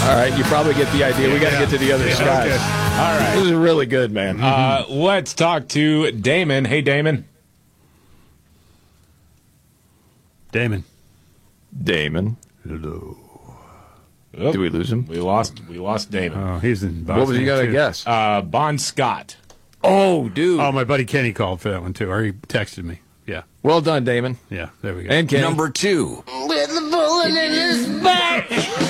All right, you probably get the idea. We got to get to the other side. Okay. All right. This is really good, man. Let's talk to Damon. Hey, Damon. Damon. Hello. Oh, Did we lose him? We lost Damon. Oh, he's in Boston. What was you got to too. guess? Bon Scott. Oh, dude. Oh, my buddy Kenny called for that one, too. Or he texted me. Yeah. Well done, Damon. Yeah, there we go. And Kenny. Number 2. With the bullet in his back.